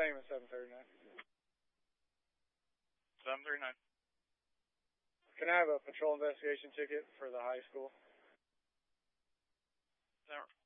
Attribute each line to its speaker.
Speaker 1: name is 739.
Speaker 2: 739.
Speaker 1: Can I have a patrol investigation ticket for the high school?